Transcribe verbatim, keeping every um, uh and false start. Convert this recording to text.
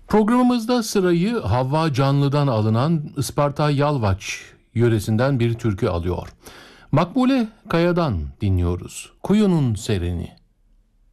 Programımızda sırayı Havva Canlı'dan alınan Isparta Yalvaç yöresinden bir türkü alıyor. Makbule Kaya'dan dinliyoruz. Kuyunun Sereni.